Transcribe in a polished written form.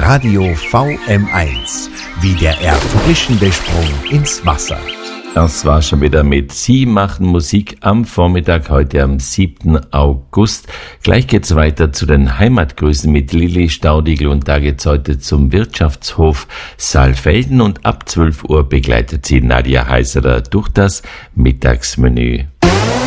Radio VM1, wie der erfrischende Sprung ins Wasser. Das war schon wieder mit Sie machen Musik am Vormittag, heute am 7. August. Gleich geht's weiter zu den Heimatgrüßen mit Lilly Staudigl und da geht's heute zum Wirtschaftshof Saalfelden und ab 12 Uhr begleitet sie Nadja Heiserer durch das Mittagsmenü.